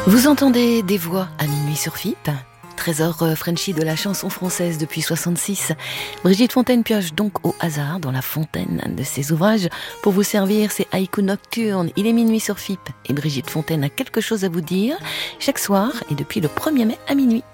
Vous entendez des voix à minuit sur FIP, trésor Frenchy de la chanson française depuis 66. Brigitte Fontaine pioche donc au hasard dans la fontaine de ses ouvrages pour vous servir ses haïkus nocturnes. Il est minuit sur FIP et Brigitte Fontaine a quelque chose à vous dire chaque soir et depuis le 1er mai à minuit.